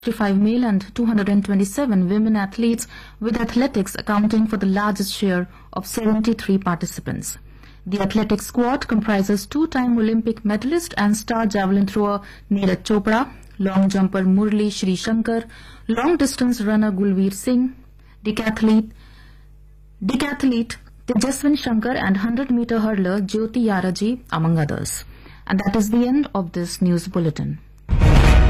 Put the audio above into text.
55 male and 227 women athletes, with athletics accounting for the largest share of 73 participants. The athletics squad comprises two-time Olympic medalist and star javelin thrower Neeraj Chopra, long jumper Murli Shri Shankar, long-distance runner Gulveer Singh, decathlete Tejaswin Shankar and 100-meter hurdler Jyoti Yaraji, among others. And that is the end of this news bulletin.